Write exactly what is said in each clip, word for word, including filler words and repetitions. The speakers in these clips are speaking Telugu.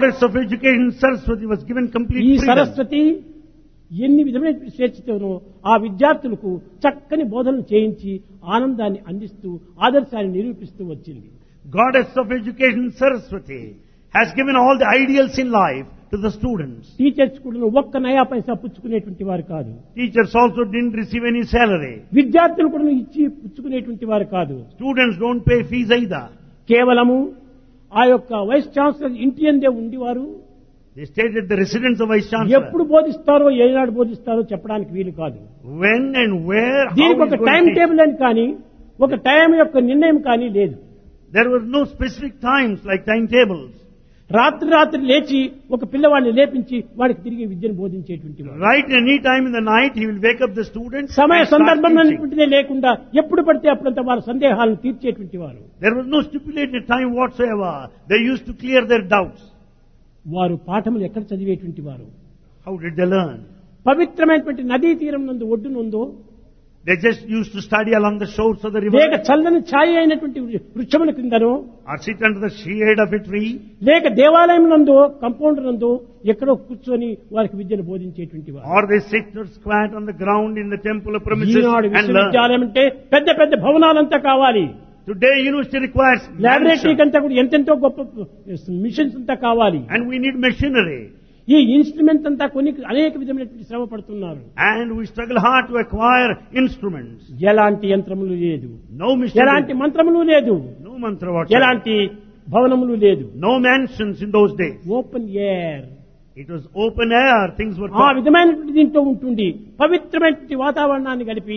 Goddess of education, Saraswati, was given complete ఈ freedom. సరస్వతి ఎన్ని విధమైన స్వేచ్ఛతోనో ఆ విద్యార్థులకు చక్కని బోధనలు చేయించి ఆనందాన్ని అందిస్తూ ఆదర్శాన్ని నిరూపిస్తూ వచ్చింది. Goddess of education, Saraswati, has given all the ideals in life to the students. Teachers కూడా ఒక్క నయా పైసా పుచ్చుకునేటువంటి వారు కాదు. Teachers also didn't receive any salary. విద్యార్థులు కూడా ఇచ్చి పుచ్చుకునేటువంటి వారు కాదు. Students don't pay fees either. కేవలము ఆ యొక్క వైస్ ఛాన్సలర్ ఇంటి అందే ఉండేవారు. They stayed at the residence of Vice Chancellor. ఎప్పుడు బోధిస్తారో ఏనాడు బోధిస్తారో చెప్పడానికి వీలు కాదు. When and where, how దీనికి ఒక is going time to teach. Table అని కానీ ఒక టైం యొక్క నిర్ణయం కానీ లేదు. There were no specific times like timetables. రాత్రి రాత్రి లేచి ఒక పిల్లవాడిని లేపించి వాడికి తిరిగి విద్యను బోధించేటువంటి వాడు. Right any time in the night, he will wake up the students సమయ and start సందర్భం teaching. అనేటువంటిదే లేకుండా ఎప్పుడు పడితే అప్పుడంతా వాళ్ళ సందేహాలను తీర్చేటువంటి వారు. There was no stipulated time whatsoever. They used to clear their doubts. వారు పాఠములు ఎక్కడ చదివేటువంటి వారు? How did they learn? పవిత్రమైనటువంటి నదీ తీరం నందు ఒడ్డునుందో They just used to study along the shores of the river, లేక చల్లని ఛాయ అయినటువంటి వృక్షముల కిందనో or sit under the shade of a tree, లేక దేవాలయం నందో కంపౌండ్ నందో ఎక్కడో కూర్చొని వారికి విద్యను బోధించేటువంటి వారు. or they sit or squat on the ground in the temple of premises Eenadu and learn. విశ్వవిద్యాలయం అంటే పెద్ద పెద్ద భవనాలంతా కావాలి. Today university requires లాబొరేటరీకి mansion, అంతా కూడా ఎంతెంతో గొప్ప మిషన్స్ అంతా కావాలి. and we need machinery, ఈ ఇన్స్ట్రుమెంట్ అంతా కొన్ని అనేక విధమైనటువంటి శ్రమ పడుతున్నారు. and we struggle hard to acquire instruments. ఎలాంటి యంత్రములు లేదు, No ఎలాంటి machinery, మంత్రములు లేదు, no mantra whatsoever, ఎలాంటి భవనములు లేదు. no mansions in those days. Open air It was open air, things were ఆ taught. విధమైనటువంటి దీంట్లో ఉంటుంది. పవిత్రమైనటువంటి వాతావరణాన్ని కలిపి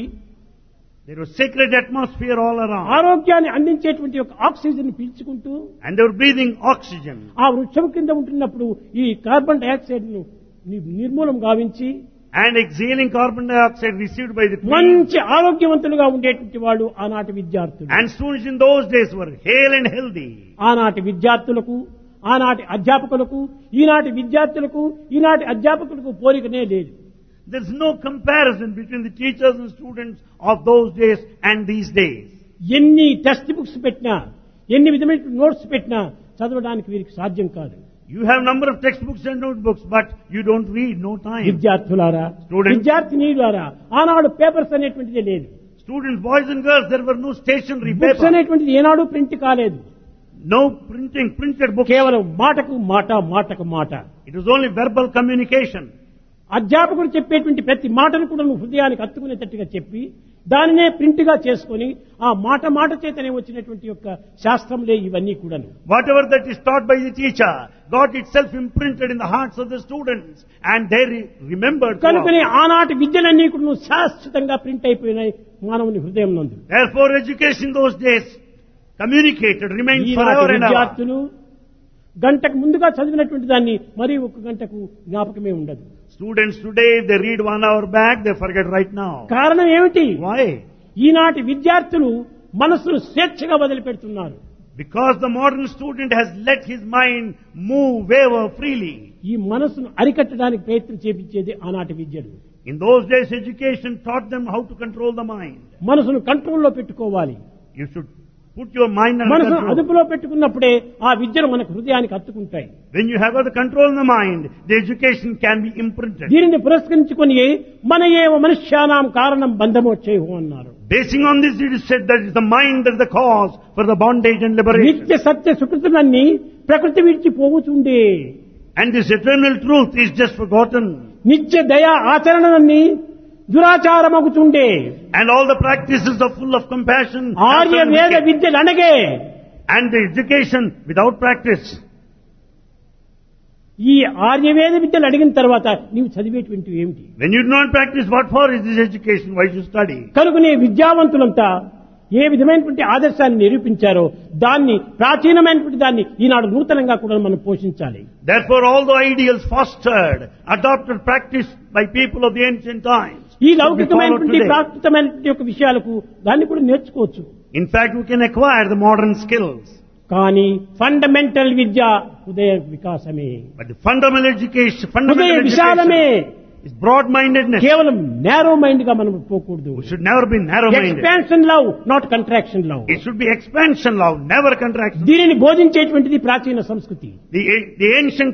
There was sacred atmosphere all around, ఆరోగ్యాన్ని అందించేటువంటి ఒక oxygen పీల్చుకుంటూ and they were breathing oxygen. ఆ వృక్షం కింద ఉంటున్నప్పుడు ఈ కార్బన్ డైఆక్సైడ్ ను ని- నిర్మూలం గావించి And exhaling carbon dioxide received by the trees. మంచి ఆరోగ్యవంతులుగా ఉండేటువంటి వాళ్ళు ఆనాటి విద్యార్థులు. And students in those days were hale and healthy. ఆనాటి విద్యార్థులకు ఆనాటి అధ్యాపకులకు ఈనాటి విద్యార్థులకు ఈనాటి అధ్యాపకులకు పోలికనే లేదు. There's no comparison between the teachers and students of those days and these days. ఎన్ని టెక్స్ట్ బుక్స్ పెట్టినా ఎన్ని విధమైన నోట్స్ పెట్టినా చదవడానికి వీరికి సాధ్యం కాదు. You have number of textbooks and notebooks, but you don't read, no time. విద్యార్థులారా, Students. విద్యార్థినీలారా, ఆనాడు పేపర్స్ అనేటువంటిదే లేదు. Students, boys and girls, there were no stationery books paper, అనేటువంటిది ఏనాడు ప్రింట్ కాలేదు. no printing, printed books. కేవలం మాటకు మాట మాటకు మాట. It was only verbal communication. అధ్యాపకుడు చెప్పేటువంటి ప్రతి మాటను కూడా నువ్వు హృదయానికి హత్తుకునేటట్టుగా చెప్పి దానినే ప్రింట్ గా చేసుకుని ఆ మాట మాట చేతనే వచ్చినటువంటి యొక్క శాస్త్రంలే ఇవన్నీ కూడాను. Whatever that is taught by the teacher got itself imprinted in the hearts of the students, and they re- remembered. కనుకనే throughout. ఆనాటి విద్యలన్నీ కూడా శాశ్వతంగా ప్రింట్ అయిపోయినాయి మానవుని హృదయం నందు. Therefore, education those days communicated, remained ఈనాటి forever and ever. విద్యార్థులు గంటకు ముందుగా చదివినటువంటి దాన్ని మరి ఒక గంటకు జ్ఞాపకమే ఉండదు. Students today, if they read one hour back, they forget right now. కారణం ఏమిటి? Why? ఈనాటి విద్యార్థులు మనసును స్వేచ్ఛగా వదిలిపెడుతున్నారు. Because the modern student has let his mind move, waver freely. ఈ మనసును అరికట్టడానికి ప్రయత్నం చేపించేది ఆనాటి విద్యలు. In those days, education taught them how to control the mind. మనసును కంట్రోల్లో పెట్టుకోవాలి. You should put your mind under మనసును control. అదుపులో పెట్టుకున్నప్పుడే ఆ విద్యలు మనకు హృదయానికి హత్తుకుంటాయి. When you have got the control in the mind, the education can be imprinted. దీనిని పురస్కరించుకొని మన ఏవ మనుష్యానాం కారణం బంధమోచ్చేహు అన్నారు. Basing on this, it is said that it's the mind that is the cause for the bondage and liberation. నిత్య సత్య సుకృతులన్నీ ప్రకృతి విడిచి పోవుచుండే. And this eternal truth is just forgotten. నిత్య దయా ఆచరణలన్నీ దురాచారమగుచుండే. And all the practices are full of compassion. Arya and వేద wicked. విద్యలు అనగే And the education without practice. ఈ ఆర్యవేద విద్యలు అడిగిన తర్వాత నీవు చదివేటువంటివి ఏమిటి? When you do not practice, what for is this education? Why should you study? కనుకనే విద్యావంతులంతా ఏ విధమైనటువంటి ఆదర్శాన్ని నిరూపించారో దాన్ని ప్రాచీనమైనటువంటి దాన్ని ఈనాడు నూతనంగా కూడా మనం పోషించాలి. Therefore, all the ideals fostered, adopted, practiced by people of the ancient times, ఈ should be followed లౌకికమైనటువంటి today. ప్రాకృతమైనటువంటి యొక్క విషయాలకు దాన్ని కూడా నేర్చుకోవచ్చు. In fact, we can acquire the modern skills. కానీ ఫండమెంటల్ విద్య హృదయ వికాసమే, But the fundamental education, హృదయ fundamental విశాలమే. education is broad-mindedness. కేవలం నేరో మైండ్ గా మనం పోకూడదు. We should never be narrow-minded. Expansion love, not contraction love. It should be expansion love, never contraction. దీనిని బోధించేటువంటిది ప్రాచీన సంస్కృతి. The, the ancient